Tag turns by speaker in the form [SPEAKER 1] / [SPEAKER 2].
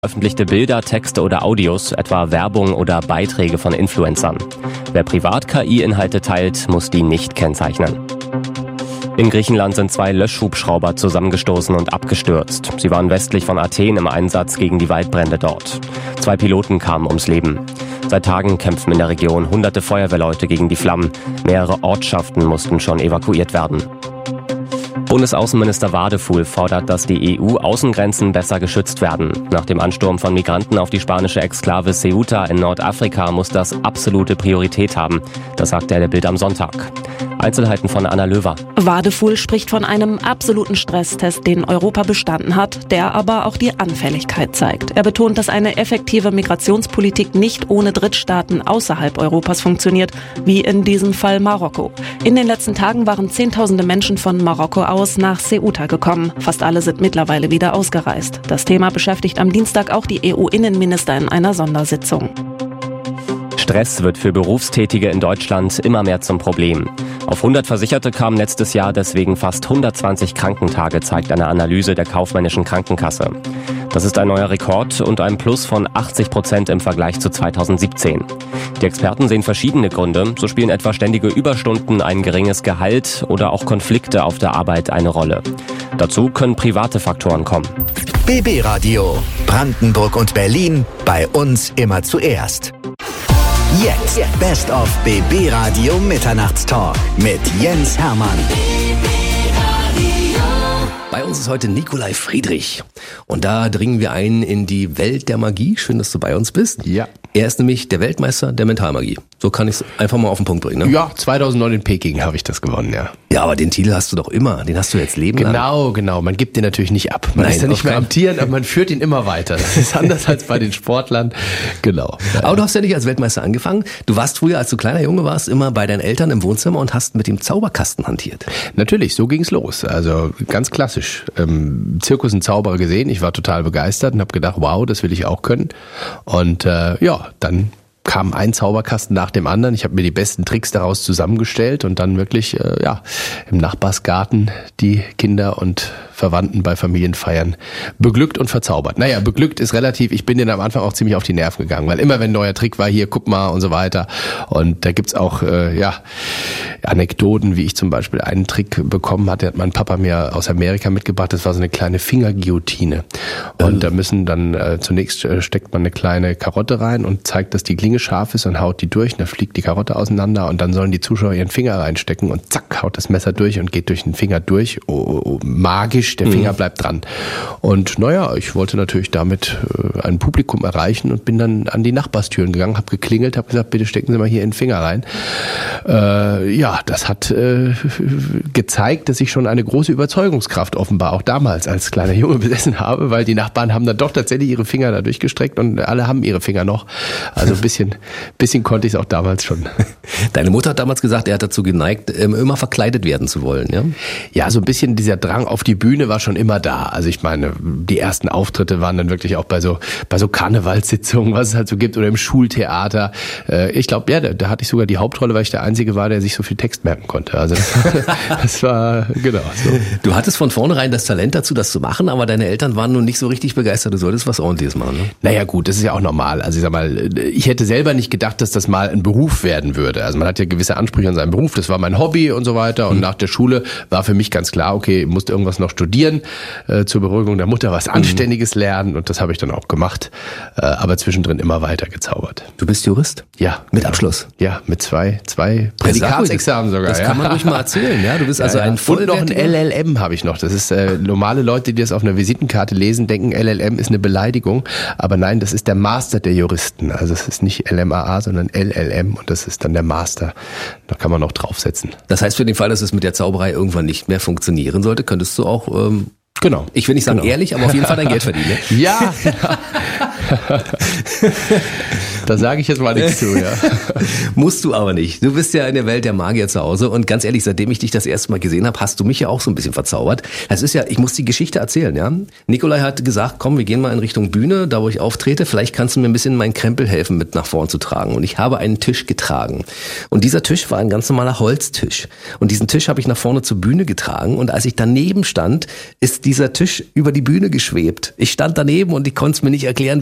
[SPEAKER 1] veröffentlichte Bilder, Texte oder Audios, etwa Werbung oder Beiträge von Influencern. Wer privat KI-Inhalte teilt, muss die nicht kennzeichnen. In Griechenland sind 2 Löschhubschrauber zusammengestoßen und abgestürzt. Sie waren westlich von Athen im Einsatz gegen die Waldbrände dort. 2 Piloten kamen ums Leben. Seit Tagen kämpfen in der Region hunderte Feuerwehrleute gegen die Flammen. Mehrere Ortschaften mussten schon evakuiert werden. Bundesaußenminister Wadefuhl fordert, dass die EU-Außengrenzen besser geschützt werden. Nach dem Ansturm von Migranten auf die spanische Exklave Ceuta in Nordafrika muss das absolute Priorität haben. Das sagte er der Bild am Sonntag. Einzelheiten von Anna Löwer.
[SPEAKER 2] Wadefuhl spricht von einem absoluten Stresstest, den Europa bestanden hat, der aber auch die Anfälligkeit zeigt. Er betont, dass eine effektive Migrationspolitik nicht ohne Drittstaaten außerhalb Europas funktioniert, wie in diesem Fall Marokko. In den letzten Tagen waren Zehntausende Menschen von Marokko aus nach Ceuta gekommen. Fast alle sind mittlerweile wieder ausgereist. Das Thema beschäftigt am Dienstag auch die EU-Innenminister in einer Sondersitzung.
[SPEAKER 1] Stress wird für Berufstätige in Deutschland immer mehr zum Problem. Auf 100 Versicherte kamen letztes Jahr deswegen fast 120 Krankentage, zeigt eine Analyse der Kaufmännischen Krankenkasse. Das ist ein neuer Rekord und ein Plus von 80% im Vergleich zu 2017. Die Experten sehen verschiedene Gründe. So spielen etwa ständige Überstunden, ein geringes Gehalt oder auch Konflikte auf der Arbeit eine Rolle. Dazu können private Faktoren kommen.
[SPEAKER 3] BB Radio. Brandenburg und Berlin. Bei uns immer zuerst. Jetzt Best of BB Radio Mitternachtstalk mit Jens Hermann.
[SPEAKER 4] Bei uns ist heute Nikolai Friedrich und da dringen wir ein in die Welt der Magie. Schön, dass du bei uns bist.
[SPEAKER 5] Ja.
[SPEAKER 4] Er ist nämlich der Weltmeister der Mentalmagie. So kann ich es einfach mal auf den Punkt bringen. Ne?
[SPEAKER 5] Ja, 2009 in Peking habe ich das gewonnen, ja.
[SPEAKER 4] Ja, aber den Titel hast du doch immer. Den hast du jetzt Leben lang.
[SPEAKER 5] Genau. Man gibt den natürlich nicht ab. Man ist ja nicht mehr amtierend, aber man führt ihn immer weiter. Das ist anders als bei den Sportlern. Genau.
[SPEAKER 4] Aber du hast ja nicht als Weltmeister angefangen. Du warst früher, als du kleiner Junge warst, immer bei deinen Eltern im Wohnzimmer und hast mit dem Zauberkasten hantiert.
[SPEAKER 5] Natürlich, so ging's los. Also ganz klassisch. Zirkus und Zauberer gesehen. Ich war total begeistert und habe gedacht, wow, das will ich auch können. Und dann kam ein Zauberkasten nach dem anderen. Ich habe mir die besten Tricks daraus zusammengestellt und dann wirklich im Nachbarsgarten die Kinder und Verwandten bei Familienfeiern beglückt und verzaubert. Naja, beglückt ist relativ. Ich bin denen am Anfang auch ziemlich auf die Nerven gegangen, weil immer wenn ein neuer Trick war, hier, guck mal und so weiter. Und da gibt's auch Anekdoten, wie ich zum Beispiel einen Trick bekommen hatte, hat mein Papa mir aus Amerika mitgebracht. Das war so eine kleine Fingerguillotine. Und da müssen dann zunächst steckt man eine kleine Karotte rein und zeigt, dass die Klinge scharf ist und haut die durch. Und dann fliegt die Karotte auseinander und dann sollen die Zuschauer ihren Finger reinstecken und zack, haut das Messer durch und geht durch den Finger durch. Oh, magisch, der Finger bleibt dran. Und ich wollte natürlich damit ein Publikum erreichen und bin dann an die Nachbarstüren gegangen, habe geklingelt, habe gesagt, bitte stecken Sie mal hier in den Finger rein. Das hat gezeigt, dass ich schon eine große Überzeugungskraft offenbar auch damals als kleiner Junge besessen habe, weil die Nachbarn haben dann doch tatsächlich ihre Finger da durchgestreckt und alle haben ihre Finger noch. Also ein bisschen konnte ich es auch damals schon.
[SPEAKER 4] Deine Mutter hat damals gesagt, er hat dazu geneigt, immer verkleidet werden zu wollen, ja?
[SPEAKER 5] Ja, so ein bisschen dieser Drang auf die Bühne war schon immer da. Also ich meine, die ersten Auftritte waren dann wirklich auch bei so Karnevalssitzungen, was es halt so gibt, oder im Schultheater. Ich glaube, da hatte ich sogar die Hauptrolle, weil ich der Einzige war, der sich so viel Text merken konnte. Also das war, genau. So.
[SPEAKER 4] Du hattest von vornherein das Talent dazu, das zu machen, aber deine Eltern waren nun nicht so richtig begeistert. Du solltest was Ordentliches machen, ne?
[SPEAKER 5] Naja gut, das ist ja auch normal. Also ich sag mal, ich hätte selber nicht gedacht, dass das mal ein Beruf werden würde. Also man hat ja gewisse Ansprüche an seinen Beruf. Das war mein Hobby und so weiter. Und nach der Schule war für mich ganz klar, okay, ich musste irgendwas noch studieren, zur Beruhigung der Mutter was Anständiges lernen. Und das habe ich dann auch gemacht. Aber zwischendrin immer weiter gezaubert.
[SPEAKER 4] Du bist Jurist?
[SPEAKER 5] Ja.
[SPEAKER 4] Mit Abschluss?
[SPEAKER 5] Ja, mit zwei Prädikatsexamen sogar.
[SPEAKER 4] Das kann man ruhig mal erzählen, ja? Du bist also ein
[SPEAKER 5] und noch ein LLM habe ich noch. Das ist normale Leute, die das auf einer Visitenkarte lesen, denken, LLM ist eine Beleidigung. Aber nein, das ist der Master der Juristen. Also es ist nicht LMAA, sondern LLM und das ist dann der Master. Da kann man noch draufsetzen.
[SPEAKER 4] Das heißt, für den Fall, dass es mit der Zauberei irgendwann nicht mehr funktionieren sollte, könntest du auch
[SPEAKER 5] genau.
[SPEAKER 4] Ich will nicht sagen ehrlich, aber auf jeden Fall dein Geld verdienen. Ne?
[SPEAKER 5] Ja. Da sage ich jetzt mal nichts zu, ja.
[SPEAKER 4] Musst du aber nicht. Du bist ja in der Welt der Magier zu Hause und ganz ehrlich, seitdem ich dich das erste Mal gesehen habe, hast du mich ja auch so ein bisschen verzaubert. Das ist ja, ich muss die Geschichte erzählen, ja. Nikolai hat gesagt, komm, wir gehen mal in Richtung Bühne, da wo ich auftrete, vielleicht kannst du mir ein bisschen meinen Krempel helfen, mit nach vorn zu tragen. Und ich habe einen Tisch getragen. Und dieser Tisch war ein ganz normaler Holztisch. Und diesen Tisch habe ich nach vorne zur Bühne getragen und als ich daneben stand, ist dieser Tisch über die Bühne geschwebt. Ich stand daneben und ich konnte es mir nicht erklären,